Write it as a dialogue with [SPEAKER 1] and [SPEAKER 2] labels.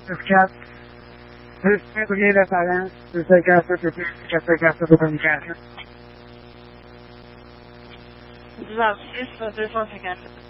[SPEAKER 1] certificado. Recolher a pagar, eu sei que essa do comunicação.
[SPEAKER 2] Desastre, isso, atenção, ficar.